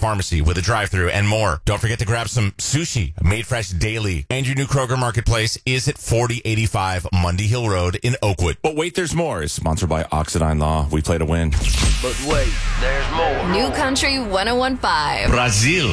pharmacy with a drive-thru and more. Don't forget to grab some sushi made fresh daily. And your new Kroger Marketplace is at 4085 Mundy Hill Road in Oakwood. But wait, there's more. It's sponsored by Oxidine Law. We play to win. But wait, there's more. New Country 101.5. Brazil.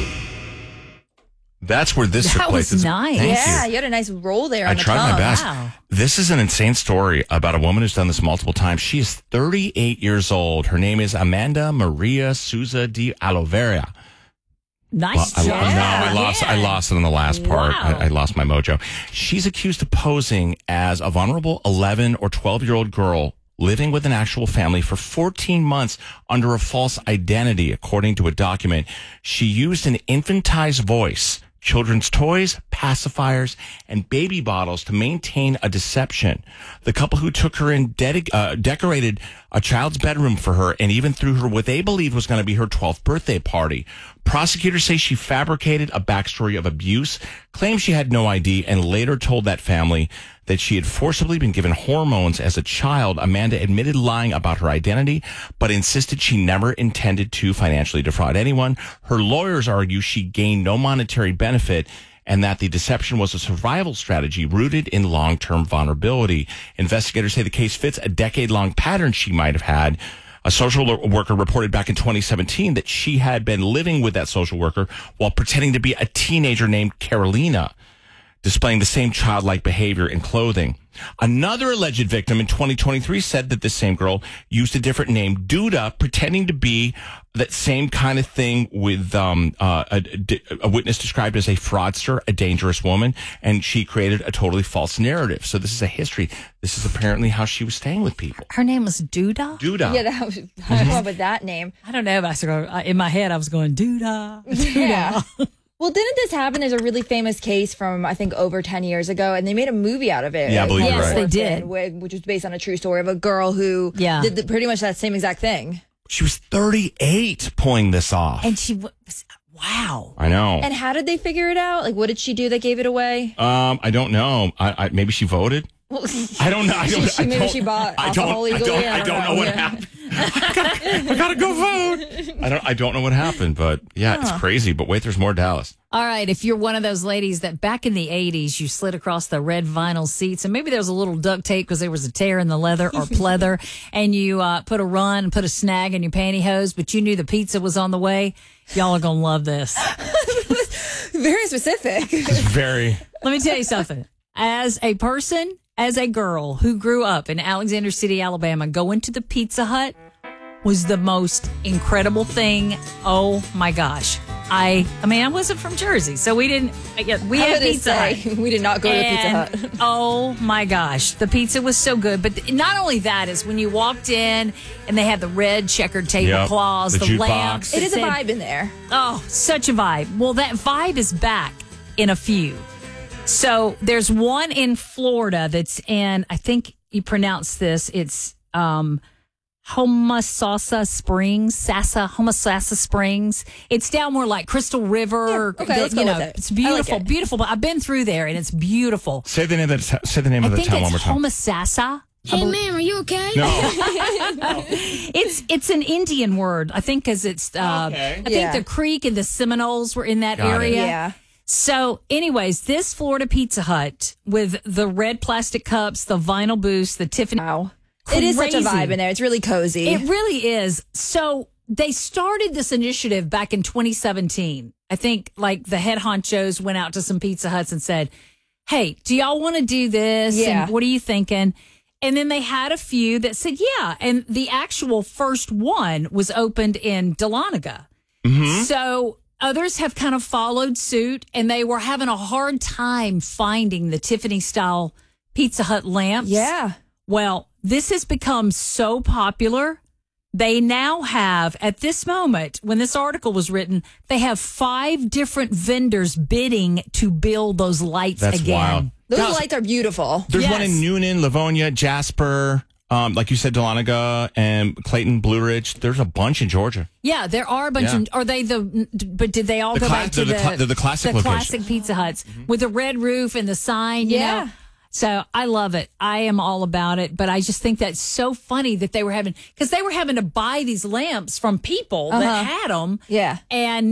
That's where this took place. That was nice. Yeah, you had a nice roll there on I the tried tongue. my best. Wow. This is an insane story about a woman who's done this multiple times. She is 38 years old. Her name is Amanda Maria Souza de Oliveira. Nice job. I lost it in the last part. Wow. I lost my mojo. She's accused of posing as a vulnerable 11 or 12-year-old girl living with an actual family for 14 months under a false identity, according to a document. She used an infantized voice, children's toys, pacifiers, and baby bottles to maintain a deception. The couple who took her in decorated a child's bedroom for her and even threw her what they believed was going to be her 12th birthday party. Prosecutors say she fabricated a backstory of abuse, claimed she had no ID, and later told that family that she had forcibly been given hormones as a child. Amanda admitted lying about her identity, but insisted she never intended to financially defraud anyone. Her lawyers argue she gained no monetary benefit and that the deception was a survival strategy rooted in long-term vulnerability. Investigators say the case fits a decade-long pattern she might have had. A social worker reported back in 2017 that she had been living with that social worker while pretending to be a teenager named Carolina, displaying the same childlike behavior and clothing. Another alleged victim in 2023 said that the same girl used a different name, Duda, pretending to be that same kind of thing with a witness described as a fraudster, a dangerous woman, and she created a totally false narrative. So this is a history. This is apparently how she was staying with people. Her name was Duda? Duda. Yeah, that was, I come up with that name. I don't know. In my head, I was going, Duda. Yeah. Well, didn't this happen? There's a really famous case from, I think, over 10 years ago, and they made a movie out of it. Yeah, I believe you're right. Yes, they did. Which was based on a true story of a girl who did pretty much that same exact thing. She was 38 pulling this off. And she was, wow. I know. And how did they figure it out? Like, what did she do that gave it away? I don't know. I maybe she voted. I don't know. Maybe she bought alcohol legally. I don't know what happened. I gotta go vote. I don't know what happened, but yeah, it's crazy. But wait, there's more, Dallas. All right, if you're one of those ladies that back in the 80s, you slid across the red vinyl seats, and maybe there was a little duct tape because there was a tear in the leather or pleather, and you put a run and put a snag in your pantyhose, but you knew the pizza was on the way, y'all are going to love this. Very specific. It's very. Let me tell you something. As a person, as a girl who grew up in Alexander City, Alabama, going to the Pizza Hut was the most incredible thing. Oh, my gosh. I wasn't from Jersey, so we didn't. We had Pizza Hut. We did not go to the Pizza Hut. Oh my gosh, the pizza was so good. But not only that, is when you walked in and they had the red checkered tablecloths, the lamps. It is a vibe in there. Oh, such a vibe. Well, that vibe is back in a few. So there's one in Florida that's in. I think you pronounce this. It's Homosassa Springs. It's down more like Crystal River. Yeah, okay, let's go with it. It's beautiful, like it. beautiful. But I've been through there and it's beautiful. Say the name of the town one more time. Homosassa. Hey, ma'am, are you okay? No. It's an Indian word, I think, because it's. I think the creek and the Seminoles were in that area. Yeah. So, anyways, this Florida Pizza Hut with the red plastic cups, the vinyl booths, the Tiffany. Wow. It is such a Crazy. vibe in there. It's really cozy. It really is. So they started this initiative back in 2017. I think like the head honchos went out to some Pizza Huts and said, hey, do y'all want to do this? Yeah. And what are you thinking? And then they had a few that said, yeah. And the actual first one was opened in Dahlonega. Mm-hmm. So others have kind of followed suit, and they were having a hard time finding the Tiffany style Pizza Hut lamps. Yeah. Well, this has become so popular. They now have, at this moment, when this article was written, they have 5 different vendors bidding to build those lights That's again. wild. Those lights are beautiful. There's one Yes. in Noonan, Livonia, Jasper, like you said, Dahlonega, and Clayton, Blue Ridge. There's a bunch in Georgia. Yeah, there are a bunch of. Are they but did they all go back to they're the classic the location. classic Pizza Huts with the red roof and the sign? You Yeah. know? So I love it. I am all about it. But I just think that's so funny that they were having to buy these lamps from people that had them. Yeah. And